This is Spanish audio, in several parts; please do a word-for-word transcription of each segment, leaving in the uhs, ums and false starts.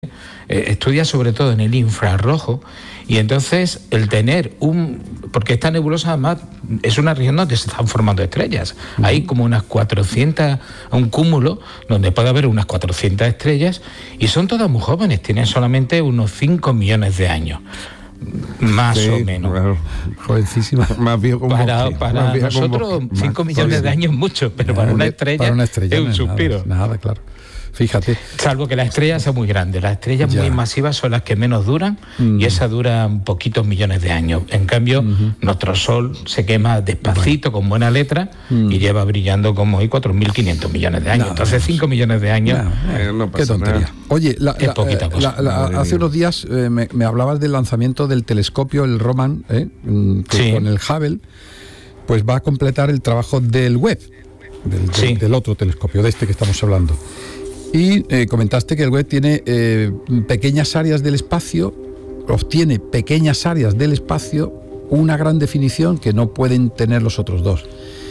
eh, estudia sobre todo en el infrarrojo, y entonces el tener un... Porque esta nebulosa además es una región donde se están formando estrellas. Uh-huh. Hay como unas cuatrocientas, un cúmulo donde puede haber unas cuatrocientas estrellas, y son todas muy jóvenes, tienen solamente unos cinco millones de años. Más sí, o menos. Claro. Jovencísima. Más viejo como Para, para más nosotros cinco millones de años es mucho, pero para una estrella, para una estrella es un suspiro. Nada, nada, claro. Fíjate. Salvo que las estrellas son muy grandes. Las estrellas ya. muy masivas son las que menos duran, mm. y esas duran poquitos millones de años. En cambio, uh-huh. nuestro Sol se quema despacito, bueno. con buena letra, mm. y lleva brillando como hoy cuatro mil quinientos millones de años. Nada, Entonces cinco millones de años... Nada, eh, no pasa Qué tontería. Nada. Oye, la, es poquita la, cosa. La, la, hace unos días eh, me, me hablabas del lanzamiento del telescopio, el Roman, eh, que sí. con el Hubble, pues va a completar el trabajo del Webb, del, del, sí. del otro telescopio, de este que estamos hablando. Y eh, comentaste que el Webb tiene eh, pequeñas áreas del espacio, obtiene pequeñas áreas del espacio, una gran definición que no pueden tener los otros dos.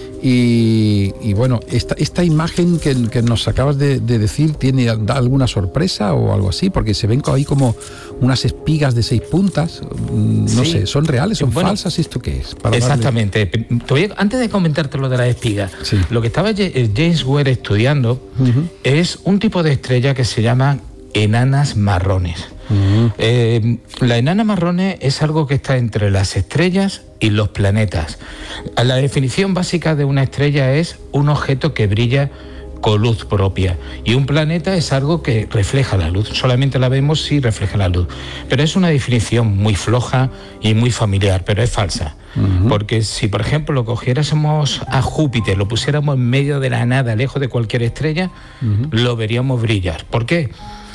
Y, y bueno, esta, esta imagen que, que nos acabas de, de decir, ¿tiene da alguna sorpresa o algo así? Porque se ven ahí como unas espigas de seis puntas, no sí. sé, ¿son reales, son bueno, falsas? ¿Esto qué es? Para exactamente. Darle... Antes de comentarte lo de las espigas, sí. lo que estaba James Webb estudiando uh-huh. es un tipo de estrella que se llama enanas marrones. Uh-huh. Eh, la enana marrones es algo que está entre las estrellas y los planetas. La definición básica de una estrella es un objeto que brilla con luz propia, y un planeta es algo que refleja la luz, solamente la vemos si refleja la luz, pero es una definición muy floja y muy familiar, pero es falsa. Uh-huh. Porque si por ejemplo lo cogiéramos a Júpiter, lo pusiéramos en medio de la nada, lejos de cualquier estrella, uh-huh. lo veríamos brillar. ¿Por qué?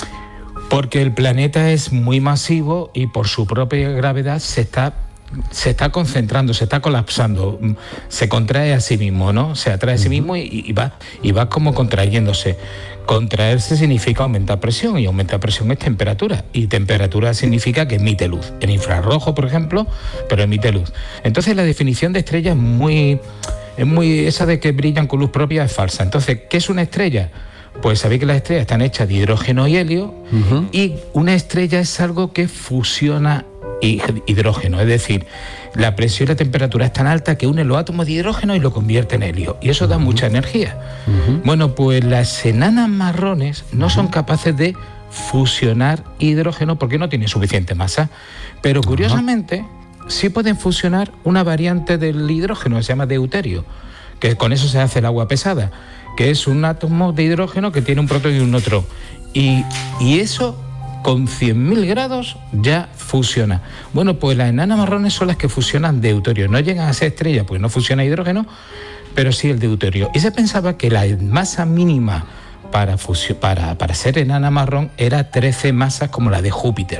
Porque el planeta es muy masivo y por su propia gravedad se está, se está concentrando, se está colapsando, se contrae a sí mismo, ¿no? Se atrae a sí mismo y, y, va, y va como contrayéndose. Contraerse significa aumentar presión, y aumentar presión es temperatura, y temperatura significa que emite luz. En infrarrojo, por ejemplo, pero emite luz. Entonces la definición de estrella es muy, es muy... esa de que brillan con luz propia es falsa. Entonces, ¿qué es una estrella? Pues sabéis que las estrellas están hechas de hidrógeno y helio, uh-huh. y una estrella es algo que fusiona hidrógeno, es decir, la presión y la temperatura es tan alta que une los átomos de hidrógeno y lo convierte en helio, y eso uh-huh. da mucha energía. Uh-huh. Bueno, pues las enanas marrones no uh-huh. son capaces de fusionar hidrógeno porque no tienen suficiente masa, pero curiosamente uh-huh. sí pueden fusionar una variante del hidrógeno que se llama deuterio, que con eso se hace el agua pesada, que es un átomo de hidrógeno que tiene un protón y un neutrón. Y, y eso, con cien mil grados, ya fusiona. Bueno, pues las enanas marrones son las que fusionan deuterio. No llegan a ser estrellas, pues no fusiona hidrógeno, pero sí el deuterio. Y se pensaba que la masa mínima para, fusio, para, para ser enana marrón era trece masas como la de Júpiter.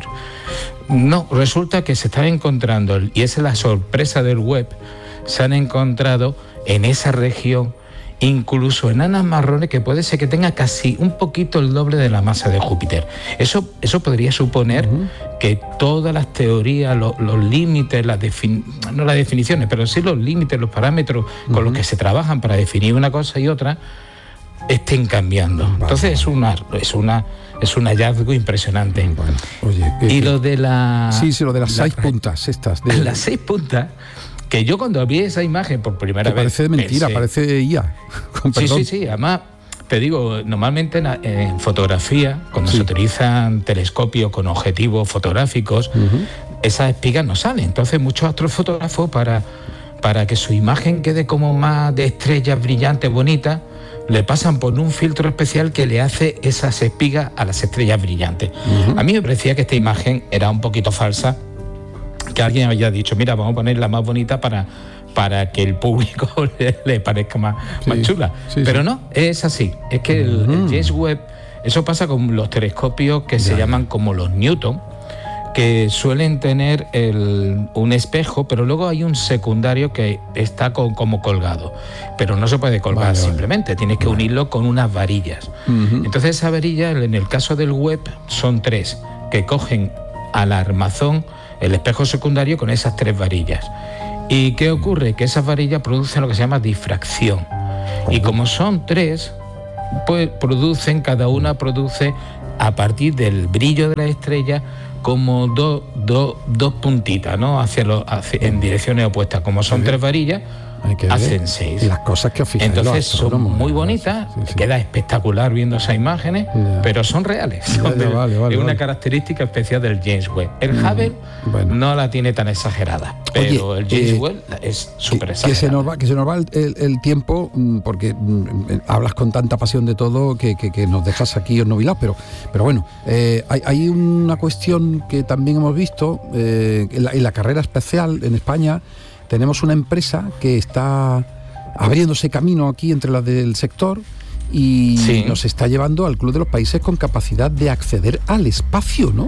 No, resulta que se están encontrando, y esa es la sorpresa del Webb, se han encontrado en esa región incluso enanas marrones que puede ser que tenga casi un poquito el doble de la masa de Júpiter. Eso, eso podría suponer uh-huh. que todas las teorías, lo, los límites, las defin, no las definiciones, pero sí los límites, los parámetros uh-huh. con los que se trabajan para definir una cosa y otra, estén cambiando. Vale. Entonces es una, es una, es un hallazgo impresionante. Bueno, oye, ¿qué, y qué? lo de la... Sí, sí, lo de las la, seis puntas estas. De... Las seis puntas... Que yo cuando vi esa imagen por primera vez... Parece mentira, pensé, parece I A. Con sí, sí, sí. Además, te digo, normalmente en, en fotografía, cuando sí. se utilizan telescopios con objetivos fotográficos, uh-huh. esas espigas no salen. Entonces muchos astrofotógrafos, para, para que su imagen quede como más de estrellas brillantes, bonitas, le pasan por un filtro especial que le hace esas espigas a las estrellas brillantes. Uh-huh. A mí me parecía que esta imagen era un poquito falsa, que alguien había dicho, mira, vamos a ponerla más bonita para, para que el público le, le parezca más, sí, más chula. Sí, pero sí. no, es así. Es que el, uh-huh. el James Webb, eso pasa con los telescopios que ya. se llaman como los Newton, que suelen tener el, un espejo, pero luego hay un secundario que está con, como colgado. Pero no se puede colgar vale, simplemente, vale. tienes que vale. unirlo con unas varillas. Uh-huh. Entonces esa varilla, en el caso del Webb, son tres, que cogen al armazón el espejo secundario con esas tres varillas. ¿Y qué ocurre? Que esas varillas producen lo que se llama difracción. Y como son tres, pues producen, cada una produce a partir del brillo de la estrella como dos do, dos puntitas, ¿no? Hacia los, hacia, en direcciones opuestas. Como son tres varillas, hacen seis. Y las cosas que os fijáis. Entonces son muy bonitas, sí, sí. Queda espectacular viendo esas imágenes, yeah. pero son reales. Son yeah, yeah, vale, vale, es una vale. característica especial del James Webb. El mm, Hubble bueno. no la tiene tan exagerada, pero Oye, el James eh, Webb es súper exagerada. Que se nos va, que se nos va el, el, el tiempo, porque mm, hablas con tanta pasión de todo que, que, que nos dejas aquí obnubilados, pero, pero bueno, eh, hay, hay una cuestión que también hemos visto eh, en, la, en la carrera espacial en España. Tenemos una empresa que está abriéndose camino aquí entre las del sector y sí. nos está llevando al club de los países con capacidad de acceder al espacio, ¿no?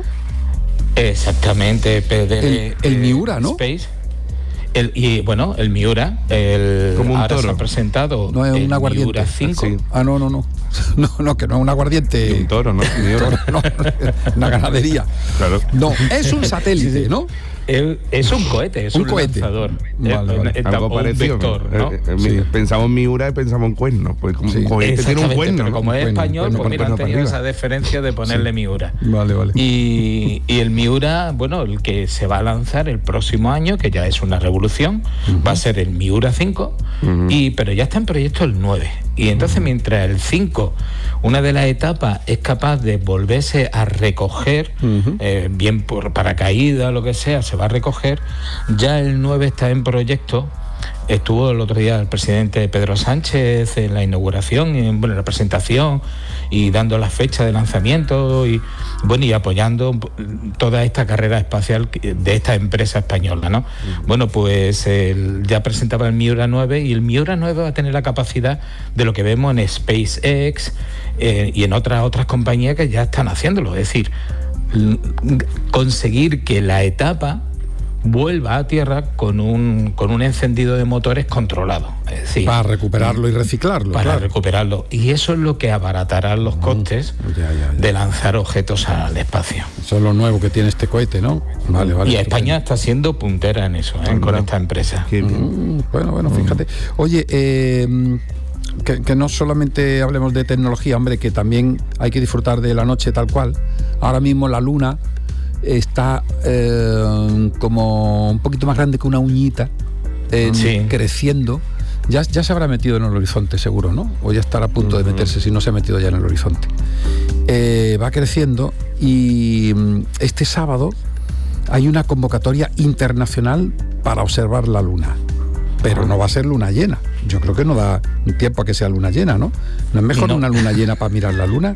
Exactamente. El, el, el Miura, ¿no? Space. El, y bueno, el Miura, el, como un ahora toro. se ha presentado no es el un aguardiente. Miura cinco. Sí. Ah, no, no, no. No, no, que no es un aguardiente. Y un toro, ¿no? Toro, no, una ganadería. Claro. No, es un satélite, sí, sí. ¿no? Es, es un cohete, es un, un cohete. lanzador. Vale, vale. Algo parecido, un vector, ¿no? Eh, eh, sí. Pensamos en Miura y pensamos en cuerno. Pues como sí. un cohete tiene un cuerno. Pero como ¿no? es cuerno, español, cuerno, pues mira, han tenido arriba. esa deferencia de ponerle sí. Miura. Vale, vale. Y, y el Miura, bueno, el que se va a lanzar el próximo año, que ya es una revolución, uh-huh. va a ser el Miura cinco, uh-huh. y, pero ya está en proyecto el nueve. Y entonces, uh-huh. mientras el cinco, una de las etapas, es capaz de volverse a recoger, uh-huh. eh, bien por paracaídas, lo que sea, se va a recoger, ya el nueve está en proyecto. Estuvo el otro día el presidente Pedro Sánchez en la inauguración, en bueno, la presentación, y dando la fecha de lanzamiento y bueno y apoyando toda esta carrera espacial de esta empresa española, ¿no? Uh-huh. Bueno, pues el, ya presentaba el Miura nueve, y el Miura nueve va a tener la capacidad de lo que vemos en SpaceX eh, y en otras otras compañías que ya están haciéndolo, es decir, l- conseguir que la etapa vuelva a tierra con un con un encendido de motores controlado, es decir, para recuperarlo y reciclarlo, para claro. recuperarlo, y eso es lo que abaratará los costes ya, ya, ya. de lanzar objetos al espacio. Eso es lo nuevo que tiene este cohete, ¿no? Vale, vale. Y España está siendo puntera en eso, ¿eh? Con esta empresa. Mm, bueno, bueno, fíjate. Oye, eh, que, que no solamente hablemos de tecnología, hombre, que también hay que disfrutar de la noche tal cual. Ahora mismo la luna está eh, como un poquito más grande que una uñita, eh, sí. creciendo. Ya, ya se habrá metido en el horizonte seguro, ¿no? O ya estará a punto uh-huh. de meterse, si no se ha metido ya en el horizonte. Eh, va creciendo y este sábado hay una convocatoria internacional para observar la luna. Pero no va a ser luna llena. Yo creo que no da tiempo a que sea luna llena, ¿no? ¿No es mejor no. una luna llena para mirar la luna?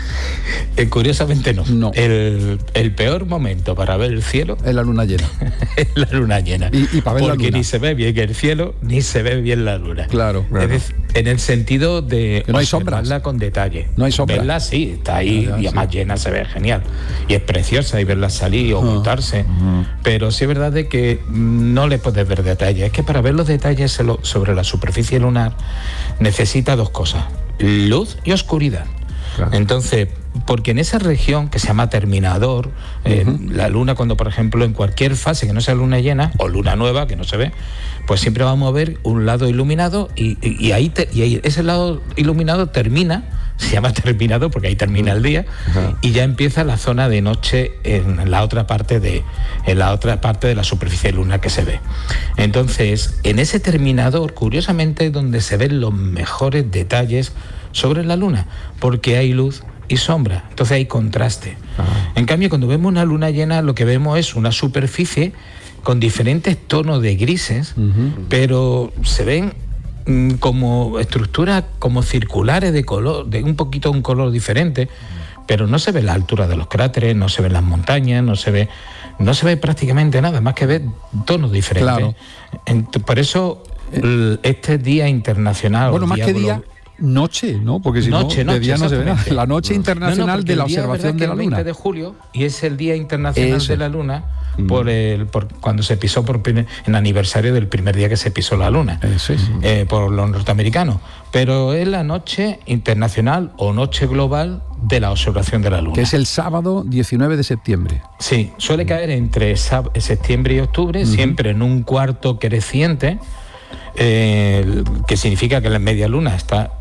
Eh, curiosamente no. no. El, el peor momento para ver el cielo es la luna llena. Es la luna llena. Y, y para ver Porque la luna. ni se ve bien el cielo, ni se ve bien la luna. Claro. claro. Es, en el sentido de que no hay sombras. con detalle. No hay sombras. Verla sí, está ahí ya, ya, y además sí. llena, se ve genial. Y es preciosa y verla salir y ocultarse. Uh-huh. Pero sí es verdad de que no le puedes ver detalles. Es que para ver los detalles sobre la superficie lunar necesita dos cosas: luz y oscuridad. Claro. Entonces, porque en esa región que se llama terminador, eh, uh-huh. la luna, cuando por ejemplo en cualquier fase que no sea luna llena o luna nueva que no se ve, pues siempre vamos a ver un lado iluminado y, y, y, ahí, te, y ahí ese lado iluminado termina, se llama terminado porque ahí termina el día, uh-huh. y ya empieza la zona de noche en la otra parte de en la otra parte de la superficie lunar que se ve. Entonces, en ese terminador, curiosamente, es donde se ven los mejores detalles sobre la luna, porque hay luz y sombra, entonces hay contraste. Ah. En cambio, cuando vemos una luna llena, lo que vemos es una superficie con diferentes tonos de grises, uh-huh. pero se ven mm, como estructuras como circulares de color, de un poquito un color diferente, pero no se ve la altura de los cráteres, no se ven las montañas, no se ve, no se ve prácticamente nada, más que ver tonos diferentes. Claro. Ent- por eso eh. este Día Internacional... Bueno, más que día... Noche, ¿no? Porque si noche, no, de noche, día no se ve nada. La noche internacional no, no, de la día, observación de la luna. El veinte de julio, y es el Día Internacional Eso. de la Luna, mm. por el por cuando se pisó por primer, en aniversario del primer día que se pisó la Luna, Eso es. eh, por los norteamericanos. Pero es la Noche Internacional o Noche Global de la Observación de la Luna. Que es el sábado diecinueve de septiembre. Sí, suele caer entre sab- septiembre y octubre, mm. siempre en un cuarto creciente, eh, que significa que la media luna está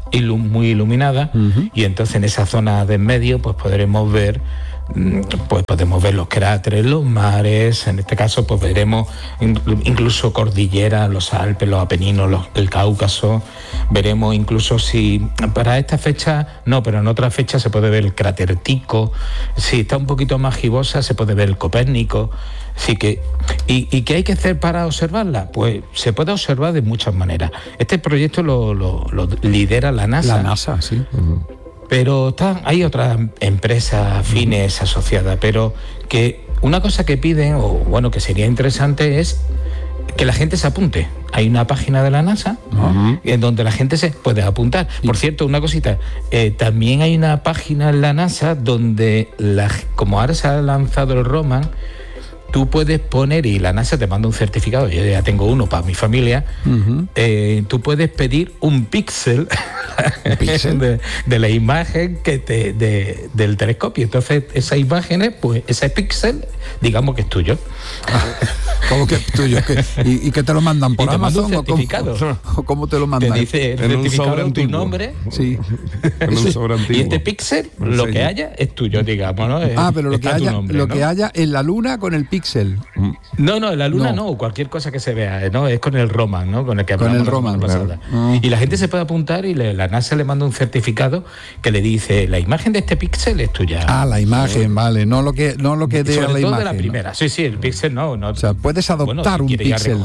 ilu- muy iluminada, uh-huh. y entonces en esa zona de en medio pues podremos ver pues podemos ver los cráteres, los mares, en este caso pues veremos incluso cordilleras, los Alpes, los Apeninos, los, el Cáucaso, veremos incluso si para esta fecha, no, pero en otra fecha se puede ver el cráter Tycho, si está un poquito más gibosa se puede ver el Copérnico, así que, ¿y, y qué hay que hacer para observarla? Pues se puede observar de muchas maneras. Este proyecto lo, lo, lo lidera la NASA. La NASA, sí. Uh-huh. Pero está, hay otras empresas afines asociadas, pero que una cosa que piden, o bueno, que sería interesante es que la gente se apunte. Hay una página de la NASA uh-huh. en donde la gente se puede apuntar. Por cierto, una cosita, eh, también hay una página en la NASA donde, la, como ahora se ha lanzado el Roman, tú puedes poner, y la NASA te manda un certificado, yo ya tengo uno para mi familia, uh-huh. eh, tú puedes pedir un píxel, ¿Un píxel? de, de la imagen que te, de, del telescopio. Entonces, esas imágenes, pues ese píxel, digamos que es tuyo. ¿Cómo que es tuyo? ¿Y, ¿Y que te lo mandan por y te Amazon? Un certificado. ¿O cómo, o cómo te lo mandan? Te dice el certificado, tu nombre. Sí. En un sobre antiguo. Y este píxel, lo que haya, es tuyo, digamos, ¿no? Ah, pero lo que haya, nombre, lo ¿no? que haya en la luna con el píxel. No, no, en la luna no. no, cualquier cosa que se vea, ¿no? Es con el Roman, ¿no? Con el que hablamos con el Roman, la semana pasada. Uh-huh. Y la gente se puede apuntar y le, la NASA le manda un certificado que le dice, la imagen de este píxel es tuya. Ah, la imagen, ¿sí? Vale, no lo que no lo que dé la imagen. De la primera. ¿No? Sí, sí, el píxel no, no. O sea, puedes adoptar bueno, si un píxel.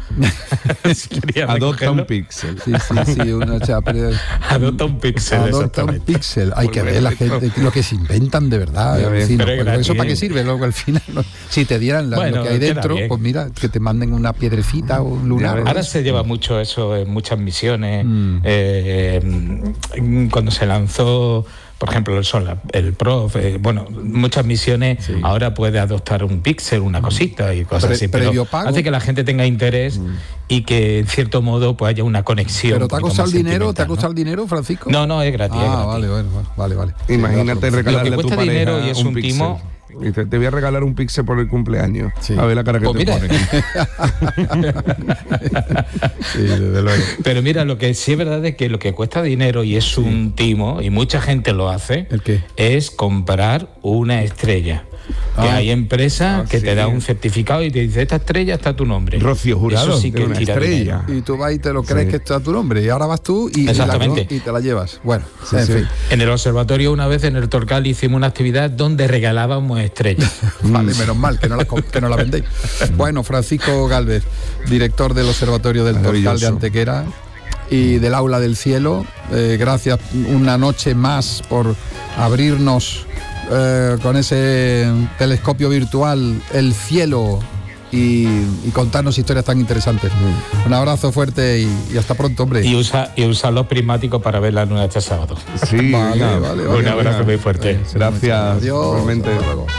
si Adopta un píxel. Sí, sí, sí, una, o sea, pero, adopta un píxel. Adopta un píxel. Hay que ver la gente, lo que se inventan de verdad. Ya sí, no, pero pero ¿eso para qué sirve? Luego al final, no, si te dieran la, bueno, lo que hay dentro, bien. Pues mira, que te manden una piedrecita o un lunar. Ahora se lleva mucho eso en muchas misiones. Mm. Eh, cuando se lanzó, por ejemplo, el Sol, el Prof, eh, bueno, muchas misiones, sí. Ahora puede adoptar un píxel, una cosita y cosas Pre, así, pero pago. Hace que la gente tenga interés mm. y que en cierto modo pues haya una conexión. ¿Pero te ha costado el dinero? ¿Te ha costado el dinero, Francisco? No, no, es gratis. Ah, es gratis. Vale, bueno, vale, vale. Imagínate regalarle a tu pareja dinero y es un, un timo. Dice, te voy a regalar un píxel por el cumpleaños. Sí. A ver la cara que pues te pone. Sí, desde luego. Pero mira, lo que sí es verdad es que lo que cuesta dinero y es sí. un timo, y mucha gente lo hace, ¿el qué? Es comprar una estrella. Ah, que hay empresas ah, que sí. te dan un certificado y te dice, esta estrella está tu nombre. Rocío Jurado, eso sí que una estrella. Y tú vas y te lo crees sí. que está tu nombre. Y ahora vas tú y, y, la, y te la llevas. Bueno, sí, en sí. fin. En el observatorio una vez en el Torcal hicimos una actividad donde regalábamos estrellas. Vale, menos mal que no la, que no la vendéis. Bueno, Francisco Gálvez, director del Observatorio del Torcal de Antequera y del Aula del Cielo. Eh, gracias una noche más por abrirnos Eh, con ese telescopio virtual el cielo y, y contarnos historias tan interesantes. Mm. Un abrazo fuerte y, y hasta pronto, hombre. Y usa, y usa los prismáticos para ver la luna este sábado. Sí, vale, vale, vale, un vale, abrazo vale. muy fuerte. Eh, gracias. Adiós. Realmente.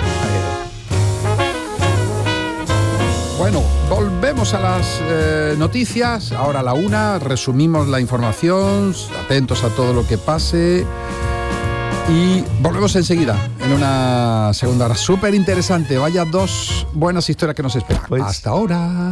Bueno, volvemos a las eh, noticias. Ahora a la una, resumimos la información, atentos a todo lo que pase. Y volvemos enseguida, en una segunda hora súper interesante. Vaya dos buenas historias que nos esperan. Pues... Hasta ahora.